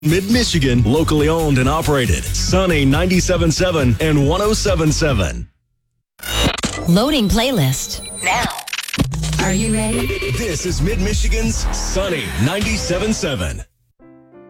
Mid-Michigan, locally owned and operated. Sunny 97.7 and 107.7. Loading playlist now. Are you ready? This is Mid-Michigan's Sunny 97.7.